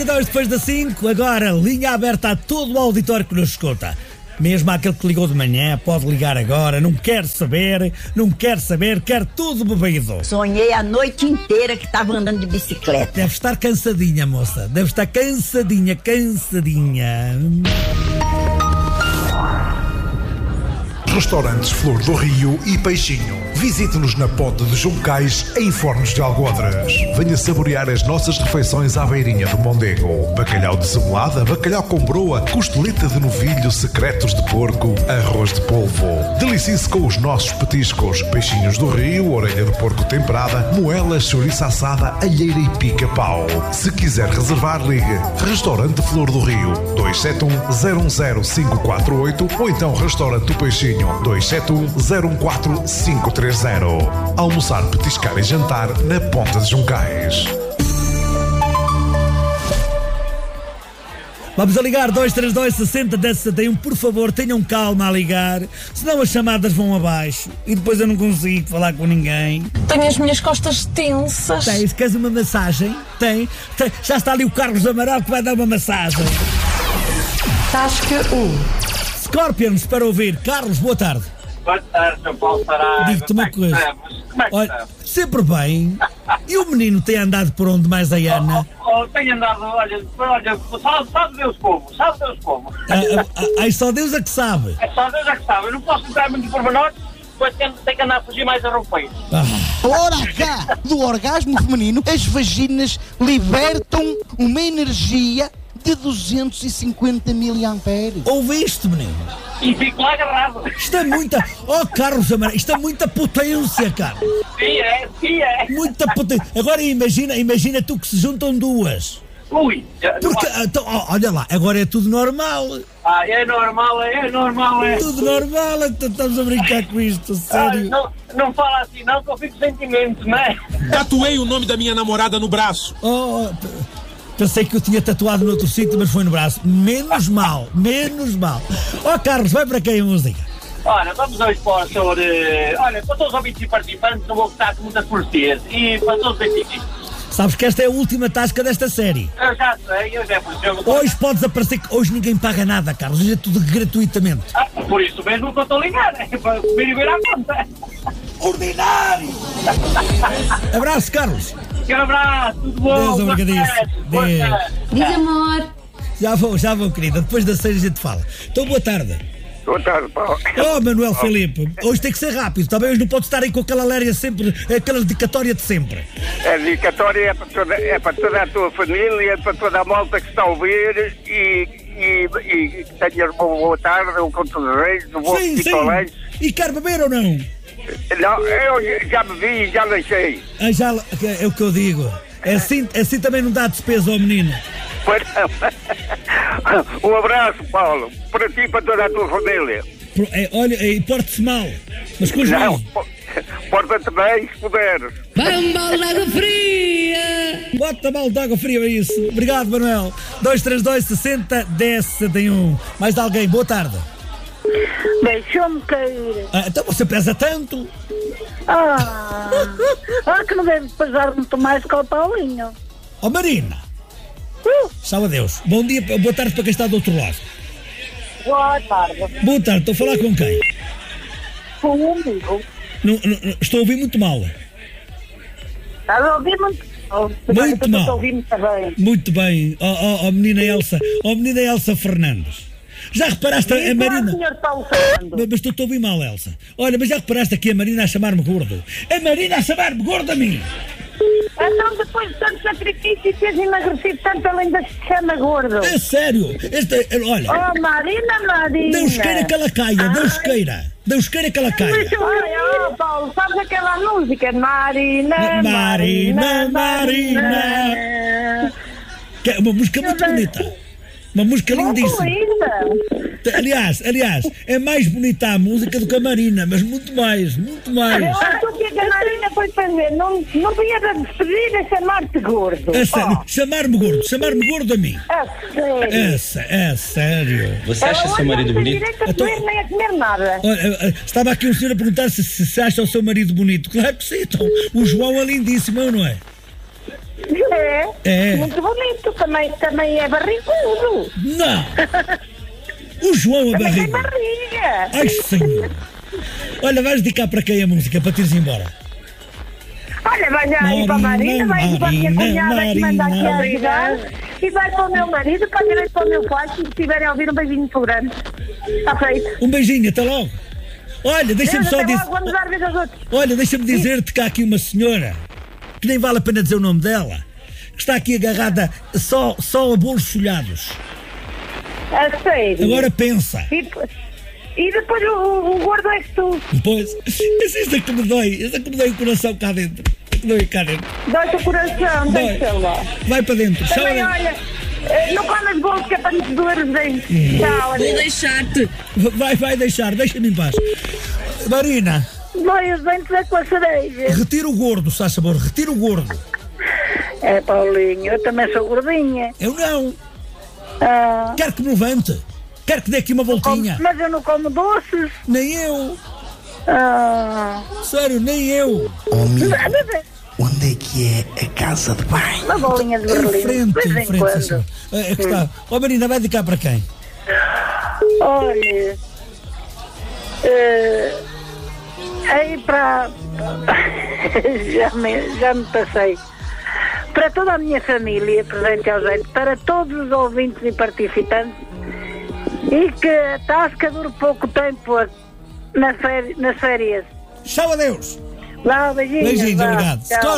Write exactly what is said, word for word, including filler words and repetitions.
dois depois das cinco, agora linha aberta a todo o auditório que nos escuta. Mesmo aquele que ligou de manhã, pode ligar agora, não quer saber, não quer saber, quer tudo bebido. Sonhei a noite inteira que estava andando de bicicleta. Deve estar cansadinha, moça, deve estar cansadinha, cansadinha. Restaurantes Flor do Rio e Peixinho. Visite-nos na Ponte de Juncais, em Fornos de Algodres. Venha saborear as nossas refeições à beirinha do Mondego. Bacalhau de cebolada, bacalhau com broa, costeleta de novilho, secretos de porco, arroz de polvo. Delicie-se com os nossos petiscos. Peixinhos do Rio, orelha de porco temperada, moelas, chouriça assada, alheira e pica-pau. Se quiser reservar, ligue. Restaurante Flor do Rio, dois sete um, zero um zero, cinco quatro oito ou então Restaurante do Peixinho, dois sete um, zero um quatro, cinco três zero. Almoçar, petiscar e jantar na Ponta de Juncais. Vamos a ligar dois três dois, seis zero, um zero sete um. Por favor, tenham calma a ligar, senão as chamadas vão abaixo e depois eu não consigo falar com ninguém. Tenho as minhas costas tensas. Tens, queres uma massagem? Tem, tem. Já está ali o Carlos Amaral que vai dar uma massagem. Tasca um. Scorpions para ouvir. Carlos, boa tarde. Boa tarde, São Paulo Saraiva. Digo-te uma coisa. Como é que Olha, sempre bem. E o menino tem andado por onde mais a Ana? Oh, oh, tenho andado, olha, olha sabe, sabe Deus como, sabe Deus como. Ah, ah, ah, só Deus é que sabe. É só Deus é que sabe, eu não posso entrar muito por menor, depois tenho, tenho que andar a fugir mais a roupeiro. Ah. Ora cá, do orgasmo feminino, as vaginas libertam uma energia de duzentos e cinquenta miliamperes. Ouviste, menino? E fico lá agarrado. Isto é muita... Oh, Carlos Amaral, isto é muita potência, cara. Sim, é, sim, é. Muita potência. Agora imagina, imagina tu que se juntam duas. Ui. Porque, então, oh, olha lá, agora é tudo normal. Ah, é normal, é, é normal, é. Tudo normal, então estamos a brincar com isto, sério. Ah, não, não fala assim não, que eu fico sentimentos, não é? Tatuei o nome da minha namorada no braço. Oh, pensei que eu tinha tatuado noutro sítio, mas foi no braço. Menos mal, menos mal. Ó oh, Carlos, vai para quem a música? Olha, vamos hoje para o senhor... Uh, olha, para todos os ouvintes e participantes, não vou gostar com muitas porcias. E para todos os benfiquistas. Sabes que esta é a última tasca desta série. Eu já sei, eu já fui jogo. Hoje podes aparecer que hoje ninguém paga nada, Carlos. Hoje é tudo gratuitamente. Ah, por isso mesmo que eu estou ligado, é para vir e ver à conta. Ordinário! Abraço, Carlos. Um abraço, tudo bom? Deus, obrigadíssimo. Diz amor. Já vou, já vou, querida. Depois da seis a gente fala. Então, boa tarde. Boa tarde, Paulo. Oh, Manuel Filipe, hoje tem que ser rápido, também hoje não pode estar aí com aquela léria sempre, aquela dedicatória de sempre. A dedicatória é para, toda, é para toda a tua família, é para toda a malta que está a ouvir e, e, e que tenhas uma boa tarde, um conto de reis, um bom picolés. E quer beber ou não? Não, eu já bebi e já deixei. Ah, já, é o que eu digo. É assim, assim também não dá despesa ao menino. Um abraço, Paulo, para ti e para toda a tua família. É, olha, e porte-se mal, mas com os Não, porta-te bem se puderes. Vai um balde de água fria. Bota balde de água fria, é isso. Obrigado, Manuel. dois três dois, sessenta, dez, setenta e um. Mais de alguém, boa tarde. Deixou-me cair. Ah, então você pesa tanto. Ah, ah que não deve pesar muito mais que o Paulinho. Oh, Marina. Uh. Salve a Deus. Bom dia, boa tarde para quem está do outro lado. Boa tarde. Boa tarde, estou a falar com quem? Com um amigo. Não, não, estou a ouvir muito mal. Estás a ouvir muito mal? Muito mal. Estou a ouvir muito bem. Muito bem. Oh, oh, oh, menina Elsa. Oh, menina Elsa Fernandes. Já reparaste a, a Marina... Mas estou a ouvir mal, Elsa. Olha, mas já reparaste aqui a Marina a chamar-me gordo? A Marina a chamar-me gordo a mim. Então, depois de tanto sacrifício e teres emagrecido tanto, ela ainda se chama gordo. É sério. Este, olha... Oh, Marina, Marina. Deus queira que ela caia. Ai. Deus queira. Deus queira que ela caia. Ai, oh, Paulo, sabes aquela música? Marina, Marina, Marina. Marina. Que é uma música muito bonita. Uma música lindíssima. Aliás, aliás, é mais bonita a música do que a Marina, mas muito mais, muito mais. O que é que a Marina foi fazer? Não, não vinha da despedida chamar-te gordo. É sério, oh. chamar-me gordo, chamar-me gordo a mim. É sério. É, é sério. Você acha seu marido bonito? Não tô... nem a comer nada. Olha, estava aqui um senhor a perguntar se, se, se acha o seu marido bonito. Claro que sim, então, o João é lindíssimo, não é? É, É. muito bonito, também, também é barrigudo. Não! O João é Também tem barriga. barriga. Ai, senhor! Olha, vais dedicar para quem a música, para te ires embora? Olha, vai já aí para a Marina, vai aí para a minha Marina, cunhada que manda aqui a Marina. ajudar. E vai para o meu marido, para direito para o meu pai, se estiverem a ouvir um beijinho muito grande. Está feito. Um beijinho, até logo! Olha, deixa-me Deus, só até dizer. logo, vamos dar vez aos outros. Olha, deixa-me dizer-te que há aqui uma senhora, que nem vale a pena dizer o nome dela, que está aqui agarrada só, só a bolos folhados. A sério. Agora pensa. E, e depois o, o gordo és tu. Depois, isso é que me dói, isso é que me dói o coração cá dentro. Que dói cá dentro. Dói-te o coração, Dói. deixa lá. Vai para dentro. Tchau. Também, olha, eh, não comas bolos que é para nos doer os dentes. Tchau, Vou adeus. deixar-te. Vai, vai deixar, deixa-me em paz. Marina, Dói os dentes é com a cereja. retira o gordo, se faz favor, retira o gordo. É, Paulinho, eu também sou gordinha. Eu não. Ah, Quero que me levante. Quero que dê aqui uma como- voltinha. mas eu não como doces. Nem eu. Ah, Sério, nem eu. Onde é que é a casa de banho? uma bolinha de Em berlim. frente, de vez em em frente. quando. sim, senhor. É, é que está. Ó Marina, vai dedicar para quem? Olha, eh, aí para. já, me, já me passei. Para toda a minha família, presente ao jeito, para todos os ouvintes e participantes, e que a tasca dure pouco tempo a- na féri- nas férias. Tchau, adeus. Lá, beijinhos. Beijinhos, vá. obrigado. Tchau.